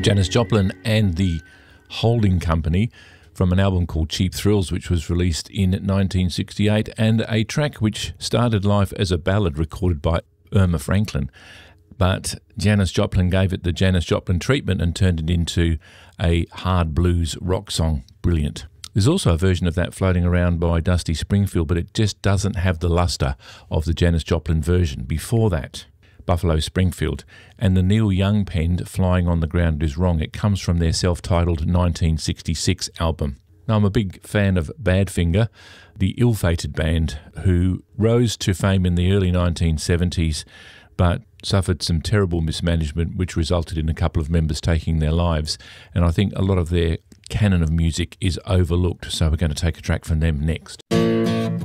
Janis Joplin and the Holding Company from an album called Cheap Thrills, which was released in 1968, and a track which started life as a ballad recorded by Irma Franklin. But Janis Joplin gave it the Janis Joplin treatment and turned it into a hard blues rock song. Brilliant. There's also a version of that floating around by Dusty Springfield, but it just doesn't have the luster of the Janis Joplin version. Before that, Buffalo Springfield, and the Neil Young penned Flying on the Ground Is Wrong. It comes from their self-titled 1966 album. Now, I'm a big fan of Badfinger, the ill-fated band who rose to fame in the early 1970s, but suffered some terrible mismanagement which resulted in a couple of members taking their lives. And I think a lot of their canon of music is overlooked, so we're going to take a track from them next.